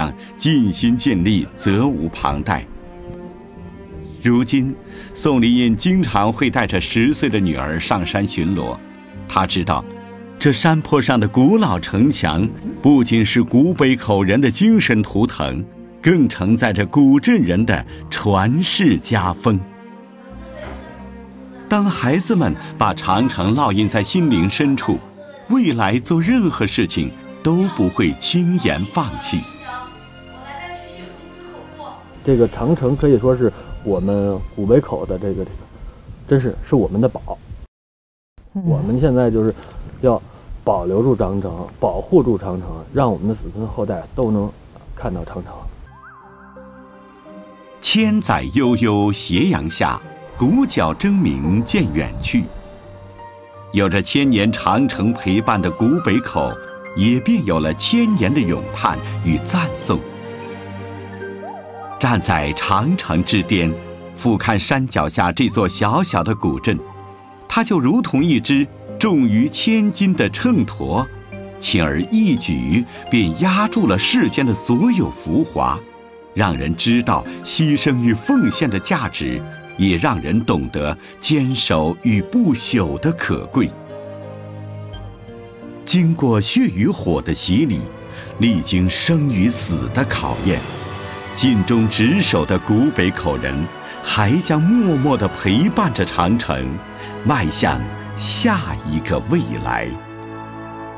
上尽心尽力，责无旁贷。如今，宋林印经常会带着10岁的女儿上山巡逻。他知道，这山坡上的古老城墙不仅是古北口人的精神图腾，更承载着古镇人的传世家风。当孩子们把长城烙印在心灵深处，未来做任何事情都不会轻言放弃。 这个长城可以说是我们古北口的这个，真是我们的宝。我们现在就是要保留住长城，保护住长城，让我们的子孙后代都能看到长城。 千载悠悠斜阳下，鼓角争鸣渐远去。有着1000年长城陪伴的古北口，也便有了1000年的咏叹与赞颂。站在长城之巅，俯瞰山脚下这座小小的古镇，它就如同一只重于1000斤的秤砣，轻而易举便压住了世间的所有浮华，让人知道牺牲与奉献的价值，也让人懂得坚守与不朽的可贵。经过血与火的洗礼，历经生与死的考验，尽忠职守的古北口人还将默默地陪伴着长城，迈向下一个未来。